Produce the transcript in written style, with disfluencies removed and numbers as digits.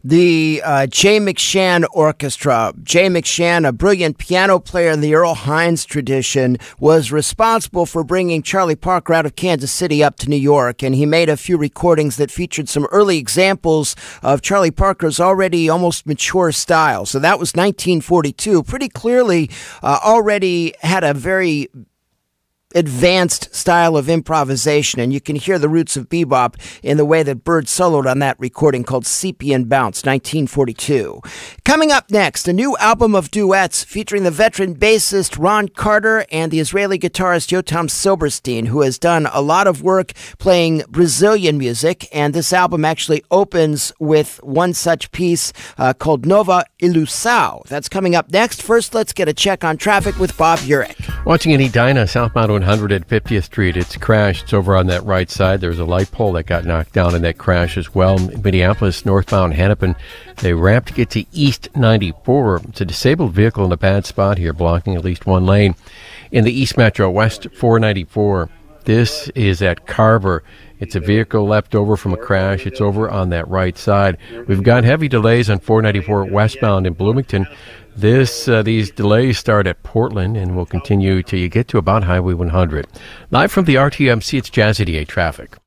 The Jay McShann Orchestra. Jay McShann, a brilliant piano player in the Earl Hines tradition, was responsible for bringing Charlie Parker out of Kansas City up to New York, and he made a few recordings that featured some early examples of Charlie Parker's already almost mature style. So that was 1942. Pretty clearly already had a very advanced style of improvisation, and you can hear the roots of bebop in the way that Bird soloed on that recording called Sepia and Bounce, 1942. Coming up next, a new album of duets featuring the veteran bassist Ron Carter and the Israeli guitarist Yotam Silberstein, who has done a lot of work playing Brazilian music, and this album actually opens with one such piece called Nova Ilusão. That's coming up next. First, let's get a check on traffic with Bob Urich. Watching an Edina southbound 100 at 50th Street. It's crashed. It's over on that right side. There's a light pole that got knocked down in that crash as well. Minneapolis, northbound Hennepin, they ramp to get to East 94. It's a disabled vehicle in a bad spot here, blocking at least one lane. In the East Metro, West 494. This is at Carver. It's a vehicle left over from a crash. It's over on that right side. We've got heavy delays on 494 westbound in Bloomington. These delays start at Portland and will continue till you get to about Highway 100. Live from the RTMC, it's Jazz 88 traffic.